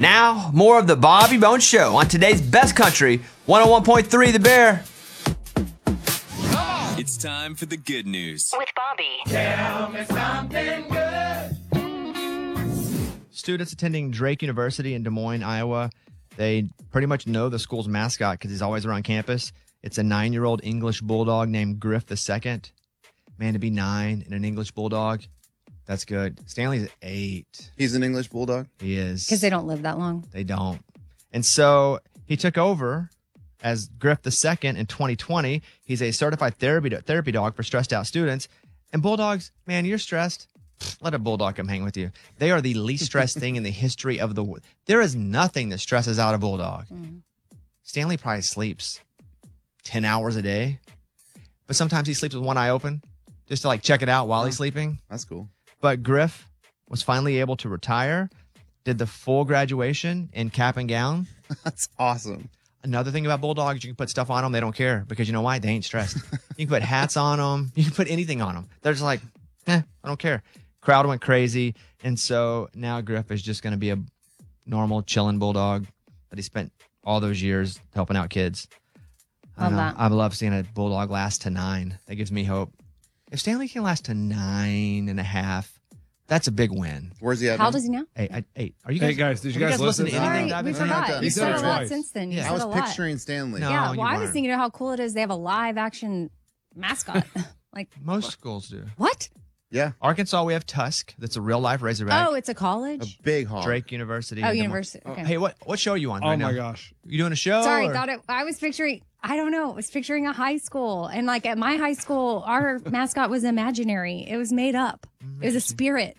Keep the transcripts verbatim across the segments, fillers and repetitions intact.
Now, more of the Bobby Bones Show on today's Best Country, one oh one point three The Bear. It's time for the good news. With Bobby. Tell me something good. Students attending Drake University in Des Moines, Iowa, they pretty much know the school's mascot because he's always around campus. It's a nine-year-old English bulldog named Griff the Second. Man, to be nine and an English bulldog, that's good. Stanley's eight. He's an English bulldog? He is. Because they don't live that long. They don't. And so he took over as Griff the Second in twenty twenty. He's a certified therapy therapy dog for stressed out students. And bulldogs, man, you're stressed. Let a bulldog come hang with you. They are the least stressed thing in the history of the world. There is nothing that stresses out a bulldog. Mm. Stanley probably sleeps ten hours a day, but sometimes he sleeps with one eye open just to like check it out while he's sleeping. That's cool. But Griff was finally able to retire, did the full graduation in cap and gown. That's awesome. Another thing about bulldogs, you can put stuff on them. They don't care because you know why? They ain't stressed. You can put hats on them. You can put anything on them. They're just like, eh, I don't care. Crowd went crazy. And so now Griff is just going to be a normal, chilling bulldog that he spent all those years helping out kids. I, Love know, that. I love seeing a bulldog last to nine. That gives me hope. If Stanley can last to nine and a half, that's a big win. Where's he at? How now? old is he now? Eight. I- eight. Are you guys? Hey, guys, did you have guys listen to to anything Sorry, that I've we been saying? forgot. He You said said it a lot twice. since then. You Yeah. I said was a lot. picturing Stanley. No. Yeah, you well, I was weren't. thinking of how cool it is. They have a live action mascot. Like, Most schools do. what? Yeah. Arkansas, we have Tusk. That's a real life Razorback. Oh, it's a A college? big hog. Drake University. Oh, in Des Moines. university. Okay. Hey, what what show are you on Oh right my now? gosh. You doing a show? Sorry, or- thought it. I was picturing. I don't know. I was picturing a high school, and like at my high school, our mascot was imaginary. It was made up. It was a spirit.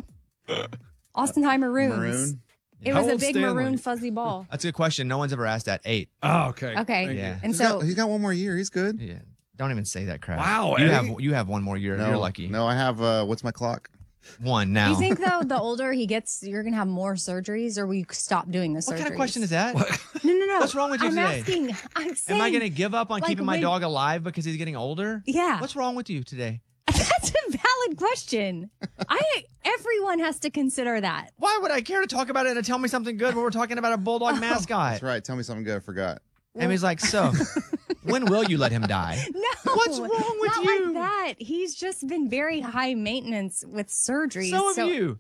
Austin Maroons. Maroon. It How was a old's big Stanley? maroon fuzzy ball. That's a good question. No one's ever asked that. Eight. Oh, okay. Okay. Thank you. Yeah. And He's so got, he's got one more year. He's good. Yeah. Don't even say that crap. Wow, You Eddie. have you have one more year. No, You're lucky. No, I have, uh, what's my clock? One now. do you think though the older he gets, you're gonna have more surgeries, or will you stop doing the surgeries? what kind of question is that? No, no, no. What's wrong with you I'm today? asking. I'm saying. Am I going to give up on like, keeping my when- dog alive because he's getting older? Yeah. What's wrong with you today? That's a valid question. I everyone has to consider that. Why would I care to talk about it and to tell me something good when we're talking about a bulldog mascot? That's right. Tell me something good. I forgot. And he's like, so, when will you let him die? No. What's wrong with not you? like that. He's just been very high maintenance with surgeries. So have you.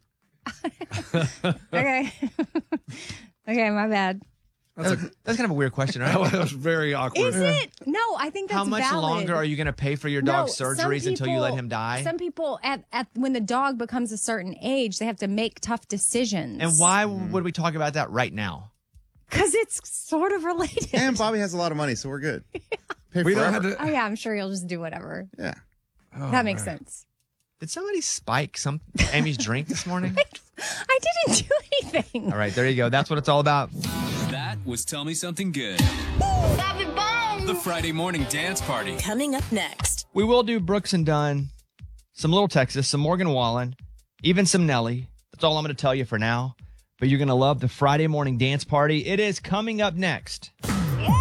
Okay. Okay, my bad. That's, a, that's kind of a weird question, right? That was very awkward. Is it? No, I think that's How much valid. longer are you going to pay for your No, dog's some surgeries until you let people- him die? Some people, at, at when the dog becomes a certain age, they have to make tough decisions. And why would we talk about that right now? Because it's sort of related. And Bobby has a lot of money, so we're good. Pay We don't forever. have to. Oh yeah, I'm sure you'll just do whatever. Yeah. Oh, that makes man. sense. Did somebody spike some Amy's drink this morning? I didn't do anything. All right, there you go. That's what it's all about. That was Tell Me Something Good. The Friday morning dance party. Coming up next. We will do Brooks and Dunn, some Little Texas, some Morgan Wallen, even some Nelly. That's all I'm going to tell you for now. But you're going to love the Friday morning dance party. It is coming up next.